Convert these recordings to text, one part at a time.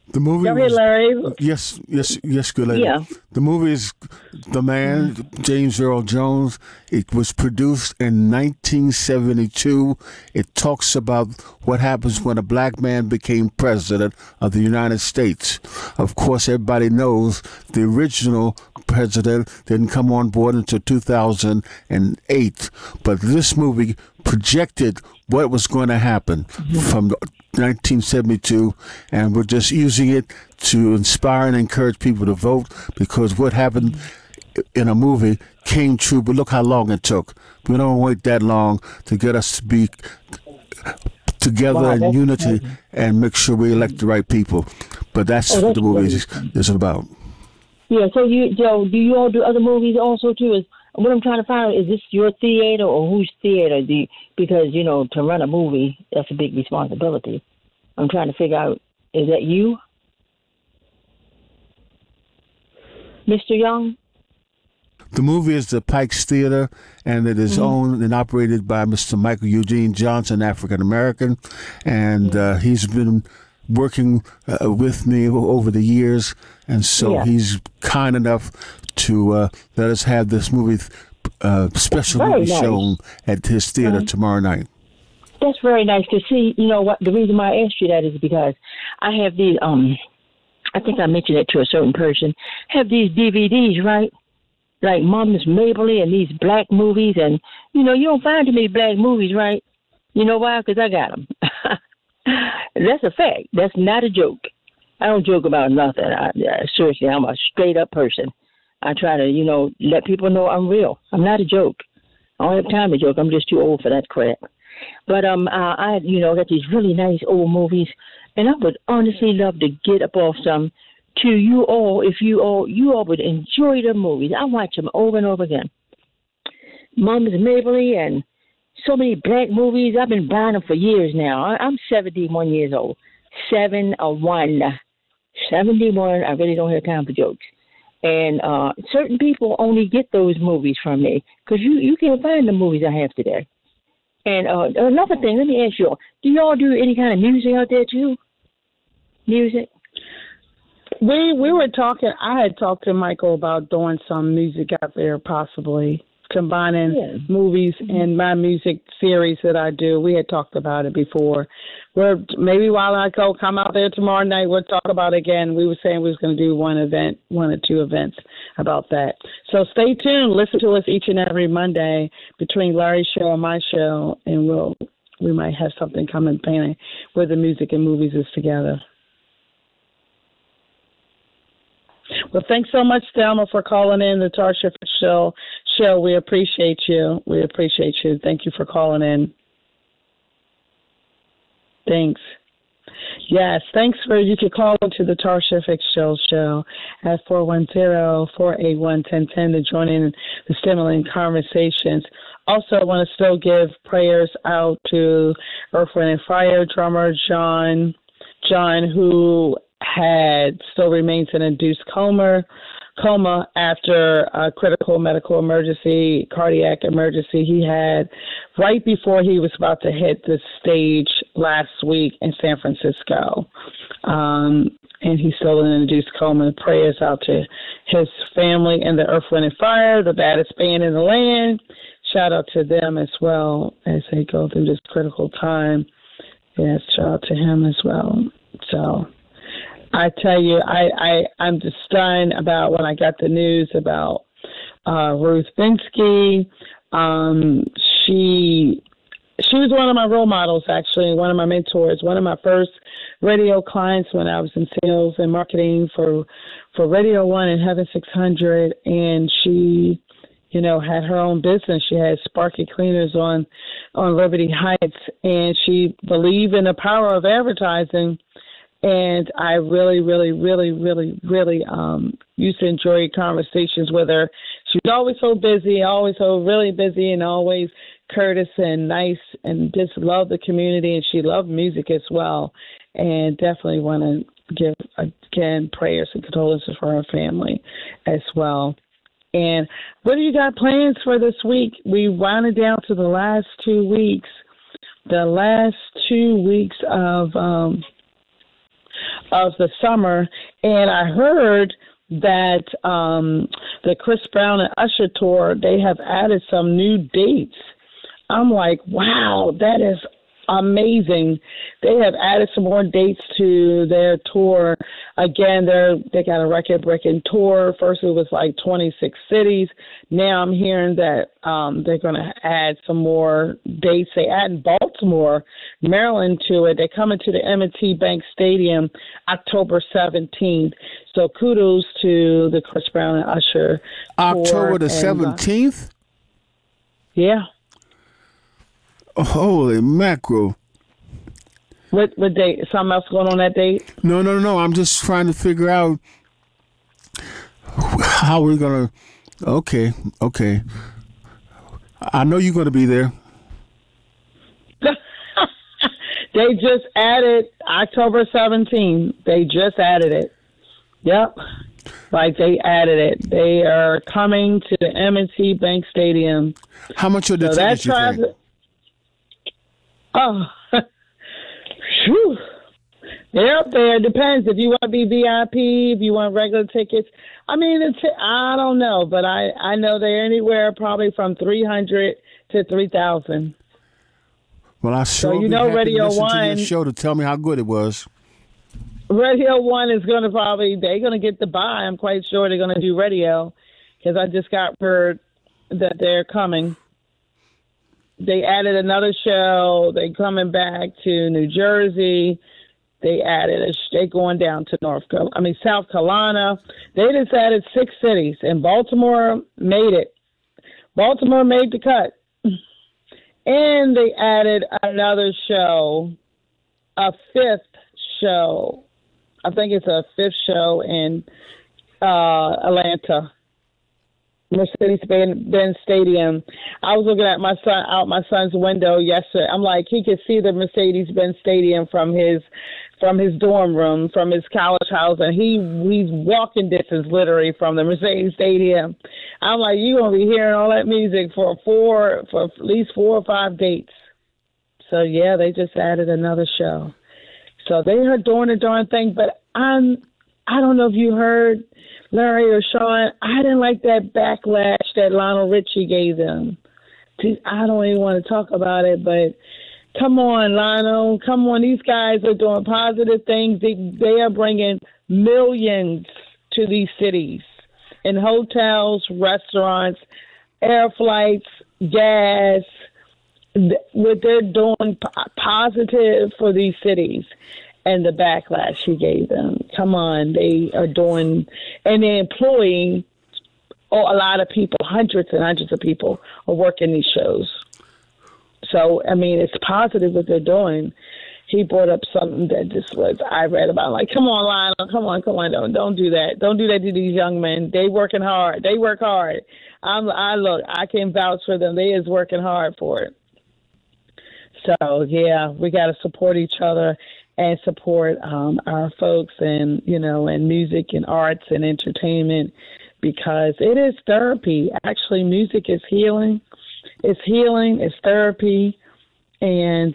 The movie Go ahead, was Larry. yes, good lady. Yeah. The movie is The Man, James Earl Jones. It was produced in 1972. It talks about what happens when a black man became president of the United States. Of course, everybody knows the original president didn't come on board until 2008. But this movie projected what was going to happen from 1972, and we're just using it to inspire and encourage people to vote, because what happened in a movie came true. But look how long it took. We don't wait that long to get us to be together Wow, in that's unity amazing. and make sure we elect the right people. But that's Oh, what that's the movie great. is about. Yeah, so do you all do other movies also too? Is what I'm trying to find out, is this your theater or whose theater? Because to run a movie, that's a big responsibility. I'm trying to figure out, is that you, Mr. Young? The movie is the Pikes Theater, and it is Mm-hmm. owned and operated by Mr. Michael Eugene Johnson, African American, and he's been working with me over the years, and so Yeah, he's kind enough to let us have this movie, special very movie nice. shown at his theater tomorrow night. That's very nice to see. You know what? The reason why I asked you that is because I have these. I think I mentioned it to a certain person. Have these DVDs, right? Like Mama's Mabley and these black movies, and you don't find too many black movies, right? You know why? Because I got them. That's a fact. That's not a joke. I don't joke about nothing. Seriously, I'm a straight up person. I try to, let people know I'm real. I'm not a joke. I don't have time to joke. I'm just too old for that crap. But I got these really nice old movies, and I would honestly love to get up off some to you all if you all would enjoy the movies. I watch them over and over again. Mama's Mabley and so many black movies. I've been buying them for years now. I'm 71 years old. 71. 71. I really don't have time for jokes. And certain people only get those movies from me because you can't find the movies I have today. And another thing, let me ask you all, do y'all do any kind of music out there too? Music? We were talking. I had talked to Michael about doing some music out there, possibly combining movies and my music series that I do. We had talked about it before. Where maybe while I come out there tomorrow night, we'll talk about it again. We were saying we was going to do one or two events about that. So stay tuned. Listen to us each and every Monday between Larry's show and my show, and we might have something coming planning where the music and movies is together. Well, thanks so much, Thelma, for calling in the Tarsha Show. We appreciate you. We appreciate you. Thank you for calling in. Thanks. Yes, thanks you can call into the Tarsha Show at 410-481-1010 to join in the stimulating conversations. Also, I want to still give prayers out to Earth, Wind, and Fire drummer John, who still remains in induced coma after a critical medical emergency, cardiac emergency he had right before he was about to hit the stage last week in San Francisco. And he's still in an induced coma. Prayers out to his family and the Earth, Wind, and Fire, the baddest band in the land. Shout out to them as well as they go through this critical time. Yes, shout out to him as well. So I tell you, I'm just stunned about when I got the news about Ruth Binsky. She was one of my role models, actually, one of my mentors, one of my first radio clients when I was in sales and marketing for Radio One and Heaven 600, and she, had her own business. She had Sparky Cleaners on Liberty Heights, and she believed in the power of advertising. And I really, really, really, really, really used to enjoy conversations with her. She was always so busy, always so really busy, and always courteous and nice, and just loved the community. And she loved music as well. And definitely want to give, again, prayers and condolences for her family as well. And what do you got plans for this week? We wound down to the last 2 weeks. The last 2 weeks of the summer, and I heard that the Chris Brown and Usher tour, they have added some new dates. I'm like, wow, that is amazing. They have added some more dates to their tour. Again, they got a record-breaking tour. First, it was like 26 cities. Now I'm hearing that they're going to add some more dates. They add Baltimore, Maryland to it. They're coming to the M&T Bank Stadium October 17th. So kudos to the Chris Brown and Usher October the 17th? Yeah. Holy mackerel. What date? Something else going on that date? No. I'm just trying to figure out how we're going to... Okay. I know you're going to be there. They just added October 17th. They just added it. Yep. Like they added it. They are coming to the M&T Bank Stadium. How much are the tickets, you think? Oh, whew. They're up there. It depends if you want to be VIP, if you want regular tickets. I mean, I don't know, but I know they're anywhere probably from 300 to 3,000. Well, I sure so, be happy Radio to listen One to your show to tell me how good it was. Radio One is going to they're going to get the buy. I'm quite sure they're going to do radio because I just got word that they're coming. They added another show. They coming back to New Jersey. They added they going down to South Carolina. They just added 6 cities, and Baltimore made it. Baltimore made the cut. And they added another show, a 5th show. I think it's a 5th show in Atlanta. Mercedes-Benz Stadium. I was looking at my son's window yesterday. I'm like, he could see the Mercedes-Benz Stadium from his dorm room, from his college house, and he's walking distance literally from the Mercedes Stadium. I'm like, you're gonna be hearing all that music for at least 4 or 5 dates. So yeah, they just added another show. So they are doing a darn thing, but I don't know if you heard, Larry or Sean, I didn't like that backlash that Lionel Richie gave them. I don't even want to talk about it, but come on, Lionel. Come on. These guys are doing positive things. They are bringing millions to these cities in hotels, restaurants, air flights, gas. What they're doing positive for these cities. And the backlash he gave them. Come on, they are doing, and they're employing a lot of people, hundreds and hundreds of people are working these shows. So, I mean, it's positive what they're doing. He brought up something that just was, I read about, like, come on, Lionel, come on, don't do that. Don't do that to these young men. They working hard. They work hard. I can vouch for them. They is working hard for it. So, yeah, we got to support each other and support our folks and music and arts and entertainment, because it is therapy. Actually, music is healing. It's healing. It's therapy. And,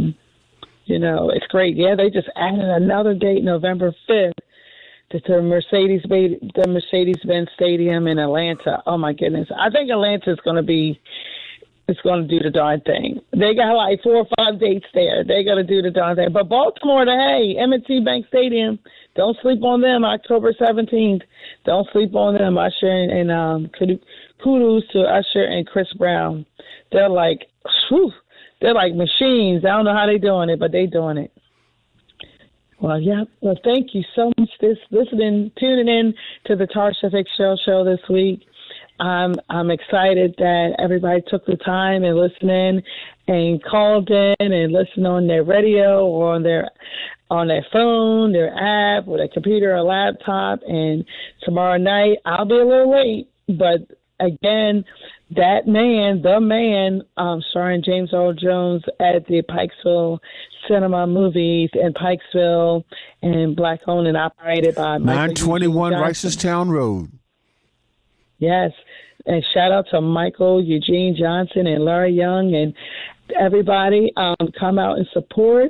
it's great. Yeah, they just added another date, November 5th, to the Mercedes-Benz Stadium in Atlanta. Oh, my goodness. I think Atlanta is going to be it's going to do the darn thing. They got like 4 or 5 dates there. They're going to do the darn thing. But Baltimore, hey, M&T Bank Stadium, don't sleep on them, October 17th. Don't sleep on them, Usher, and kudos to Usher and Chris Brown. They're like, they're like machines. I don't know how they're doing it, but they're doing it. Well, yeah. Well, thank you so much for tuning in to the Tarsha Fitzgerald Show this week. I'm excited that everybody took the time and listened in and called in and listened on their radio or on their phone, their app, or their computer or laptop. And tomorrow night I'll be a little late, but again, the man, starring James Earl Jones at the Pikesville Cinema Movies in Pikesville, and black owned and operated by 921 Ricestown Road. Yes, and shout out to Michael Eugene Johnson and Larry Young and everybody. Come out and support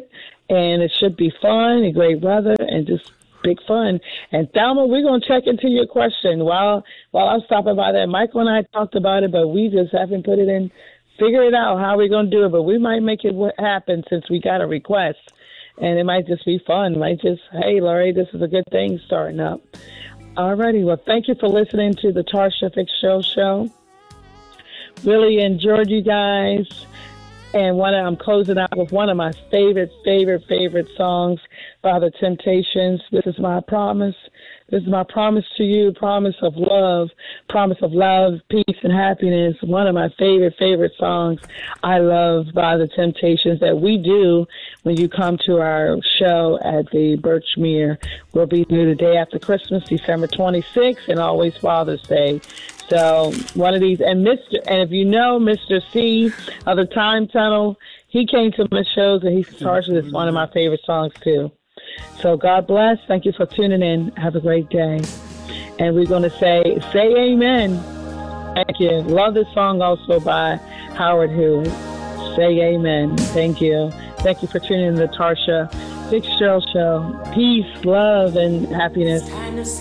and it should be fun and great weather and just big fun. And Thelma, we're going to check into your question while I'm stopping by there. Michael and I talked about it, but we just haven't put it in, figure it out how we're going to do it. But we might make it happen since we got a request. And it might just be fun. It might just, hey, Laurie, this is a good thing starting up. All righty. Well, thank you for listening to the Tarsha Fitzgerald Show. Really enjoyed you guys. And I'm closing out with one of my favorite songs by the Temptations. This is my promise. This is my promise to you, promise of love, peace, and happiness. One of my favorite songs I love by the Temptations that we do when you come to our show at the Birchmere. We'll be there the day after Christmas, December 26th, and always Father's Day. So one of these, and if you know Mr. C of the Time Tunnel, he came to my shows and he's charged with one of my favorite songs too. So God bless. Thank you for tuning in. Have a great day. And we're going to say amen. Thank you. Love this song also by Howard Hewitt. Say amen. Thank you. Thank you for tuning in to the Tarsha Fitzgerald Show. Peace, love, and happiness.